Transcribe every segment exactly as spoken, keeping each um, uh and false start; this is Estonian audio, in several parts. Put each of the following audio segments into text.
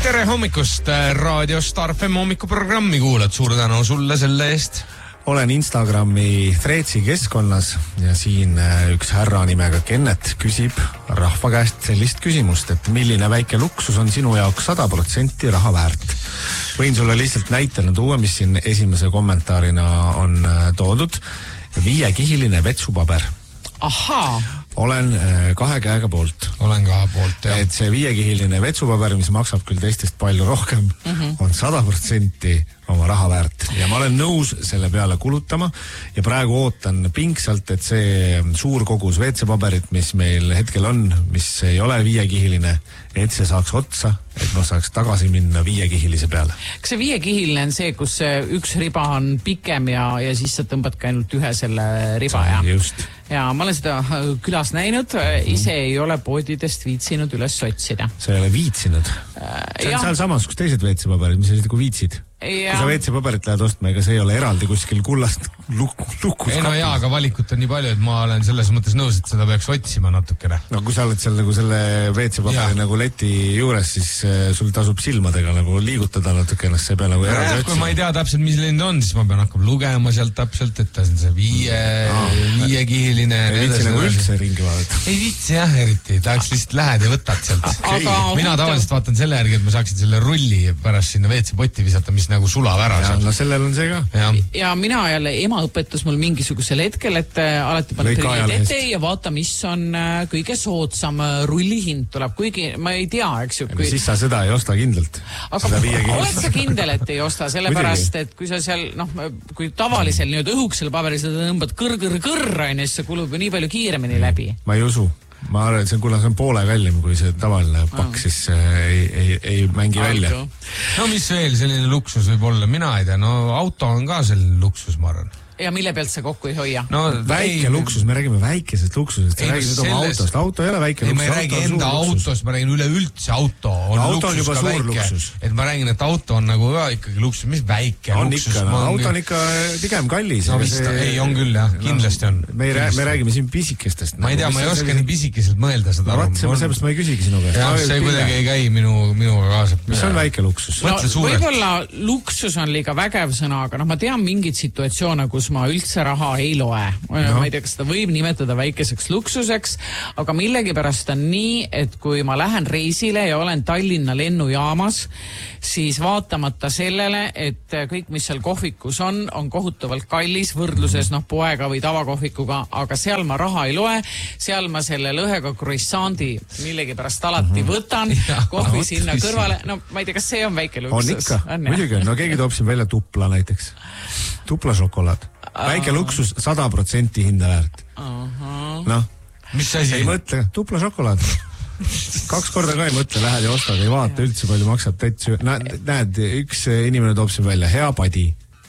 tere hommikust, Raadio Star F M hommikuprogrammi kuulad, suur tänu sulle selle eest. Olen Instagrami Threadsi keskkonnas ja siin üks härra nimega Kennet küsib rahva käest sellist küsimust, et milline väike luksus on sinu jaoks sada protsenti raha väärt. Võin sulle lihtsalt näitena tuua, mis siin esimese kommentaarina on toodud. Viiekihiline vetsupaber. Ahaa. Olen kahe käega poolt. Olen kahe poolt, jah. Et see viiekihiline vetsupaber, mis maksab küll teistest palju rohkem, mm-hmm. on sada protsenti oma raha väärt. Ja ma olen nõus selle peale kulutama ja praegu ootan pingsalt, et see suur kogus veetsepaberit, mis meil hetkel on, mis ei ole viiekihiline, et see saaks otsa, et ma saaks tagasi minna viiekihilise peale. Kas see viiekihiline on see, kus üks riba on pikem ja, ja siis sa tõmbad ka ainult ühe selle riba? Ja, just. Ja ma olen seda külas näinud, ise ei ole poodidest viitsinud üles otsida. Sa ei ole viitsinud? See on seal samas, kus teised veetsepaberid, mis sellised kui viitsid. Ja. Kui sa veetsepaberit lähed ostma, ega see ei ole eraldi kuskil kullast lukus. Ei no jaa, aga valikut on nii palju, et ma olen selles mõttes nõus, et seda peaks otsima natukene. No kui sa oled seal nagu selle veetsepaberi nagu leti juures, siis sul tasub silmadega nagu liigutada natukene, see pea nagu eraldi otsima. Kui ma ei tea täpselt, mis lind on, siis ma pean hakkama lugema sealt täpselt, et ta on see viie, no, viiekihiline. Ei viitsi nagu üldse ringi vaadata. Ei viitsi jah, eriti. Tahaks lihtsalt lähed ja võtad sealt. Aga mina tavaliselt vaatan selle järgi, et ma saaksin selle rulli pärast sinna veetsepotti visata, mis nagu sulab ära. Ja, no sellel on see ka. Ja, ja mina jälle, ema õpetas mul mingisugusel hetkel, et alati paneb prillid ette ja vaata, mis on kõige soodsam rullihind tuleb, kuigi ma ei tea, eks ju. Kui... Siis sa seda ei osta kindlalt. Aga oled sa kindel, et ei osta, sellepärast, et kui sa seal, noh, kui tavalisel nüüd õhuksel paberil seda tõmbad kõr-kõr-kõr, siis see kulub ju nii palju kiiremini läbi. Ma ei usu. Ma arvan, et see on, kuna see on poole kallim kui see tavaline pakk, siis ei, ei, ei mängi välja. No mis veel selline luksus võib olla? Mina ei tea, no auto on ka selline luksus, ma arvan. Ja mille pealt sa kokku ei hoia? No, väike ei, luksus, me räägime väikesest luksusest. Sa räägid oma autost. Auto ei ole väike ei, luksus. Ma ei räägi enda autost, ma räägin üleüldse auto. On no, auto luksus on juba suur väike. Luksus. Et ma räägin, et auto on nagu ja, ikkagi luksus. Mis väike on luksus? Ikka, no, auto on ikka pigem kallis. No vist, see... ei, on küll jah, kindlasti on. Me, rää, me räägime siin pisikestest. Ma ei tea, ma ei oska nii pisikeselt mõelda seda. No, see, sellepärast ma ei küsigi sinu käest. Jah, see kuidagi ei käi minu, minuga kaasa. Mis on väike luksus? No, võib-olla luksus on liiga vägev sõna, aga noh, ma tean mingid situatsioone, kus ma üldse raha ei loe. No. Ma ei tea, kas seda võib nimetada väikeseks luksuseks, aga millegipärast on nii, et kui ma lähen reisile ja olen Tallinna lennujaamas, siis vaatamata sellele, et kõik, mis seal kohvikus on, on kohutavalt kallis võrdluses noh, poega või tavakohvikuga, aga seal ma raha ei loe, seal ma selle lõhega croissandi millegipärast alati võtan, ja, kohvi no, sinna kõrvale, no ma ei tea, kas see on väike luksus? On ikka, muidugi, no keegi toob siin välja tupla näiteks, tupla šokolaad. Väike luksus, sada protsenti hinda väärt. Noh, mis asi? Ei mõtle, tupla šokolaad. Kaks korda ka ei mõtle, lähed ja ostad, ei vaata üldse palju maksab täitsa. Näed, üks inimene toob siin välja, hea padi.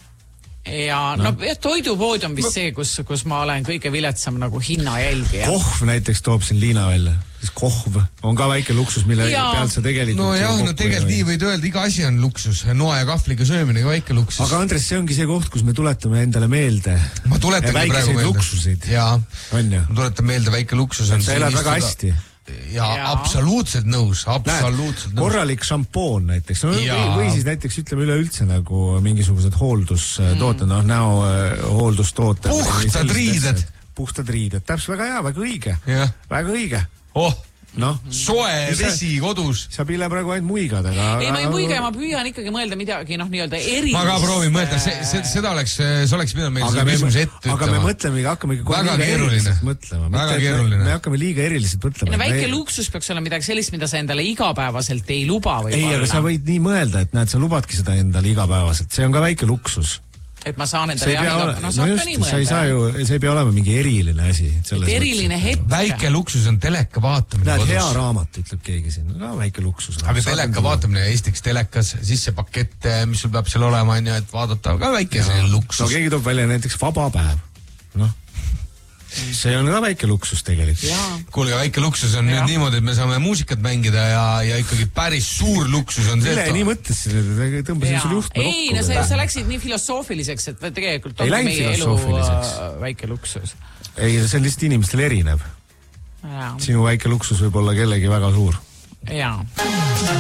Ja no, no toidupood on vist see, kus, kus ma olen kõige viletsam nagu hinna jälgi. Kohv näiteks toob siin Liina välja. Kohv on ka väike luksus, mille ja. Pealt sa tegelikult... No jah, no tegelikult nii võid öelda, iga asi on luksus. Noa ja kahvliga söömine ka väike luksus. Aga Andres, see ongi see koht, kus me tuletame endale meelde. Ma tuletangi praegu meelde. Luksusid. Jaa, on ju? Ma tuletan meelde, väike luksus on... Sa elad väga hästi. Ja, ja absoluutselt nõus, absoluutselt nõus. Korralik šampoon näiteks, no, või, või siis näiteks ütleme üleüldse nagu mingisugused hooldustooted, mm. no näo hooldustooted. Puhtad riided. Puhtad riided, täpselt väga hea, väga õige. Ja. Väga õige. Oh, no, soe vesi kodus. Sa pille praegu ainult muigad, aga... Ei, ma ei muiga, ma püüan ikkagi mõelda midagi, noh, nii-öelda erilist. Ma ka proovin mõelda, see, see, seda oleks, see oleks pidanud meil selle küsimuse ette ütlema. Aga me mõtleme, hakkame ikka väga keeruline. Mõtlema. Väga keeruline. Me hakkame liiga eriliselt mõtlema. Väike luksus peaks olla midagi sellist, mida sa endale igapäevaselt ei luba või ei, aga sa võid nii mõelda, et näed, sa lubadki seda endale igapäevaselt. See on ka väike luksus. Et ma saan endale jahiga, no saab no ka nii mõelda. Sa ei saa ju, see ei pea olema mingi eriline asi. Eriline hetk. Väike luksus on teleka vaatamine. Näed, hea raamat, ütleb keegi siin. No, väike luksus. Aga teleka vaatamine, Eestiks telekas, siis see pakett, mis sul peab seal olema, et vaadata ka väike selline luksus. No keegi toob välja näiteks vaba päev. Noh. See on ka väike luksus tegelikult. Kuulge, väike luksus on ja. Nüüd niimoodi, et me saame muusikat mängida ja, ja ikkagi päris suur luksus on see. Mille nii mõtlesin, et tõmbasin sul juhtme kokku. Ei, no see, sa läksid nii filosoofiliseks, et tegelikult on meie elu väike luksus. Ei, see on lihtsalt inimestel erinev. Ja. Sinu väike luksus võib olla kellegi väga suur. Jaa.